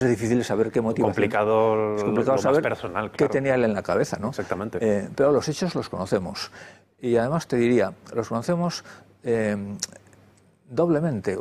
Es difícil saber qué motivación. Es complicado saber más personal, qué claro. tenía él en la cabeza, ¿no? Exactamente. Pero los hechos los conocemos. Y además te diría, los conocemos doblemente.